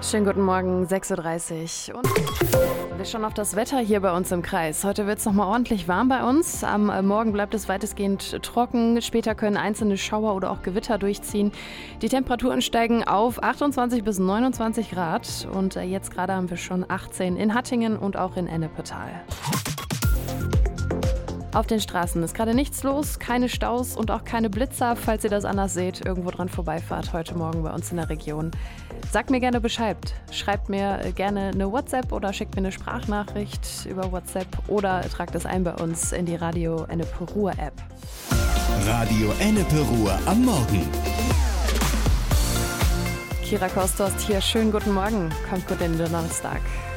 Schönen guten Morgen, 6:30 Uhr. Und wir schauen auf das Wetter hier bei uns im Kreis. Heute wird es nochmal ordentlich warm bei uns. Am Morgen bleibt es weitestgehend trocken. Später können einzelne Schauer oder auch Gewitter durchziehen. Die Temperaturen steigen auf 28 bis 29 Grad. Und jetzt gerade haben wir schon 18 in Hattingen und auch in Ennepetal. Auf den Straßen ist gerade nichts los, keine Staus und auch keine Blitzer, falls ihr das anders seht, irgendwo dran vorbeifahrt heute Morgen bei uns in der Region. Sagt mir gerne Bescheid. Schreibt mir gerne eine WhatsApp oder schickt mir eine Sprachnachricht über WhatsApp oder tragt es ein bei uns in die Radio Ennepe Ruhr App. Radio Ennepe Ruhr am Morgen. Kira Kostorst hier, schönen guten Morgen. Kommt gut in den Donnerstag.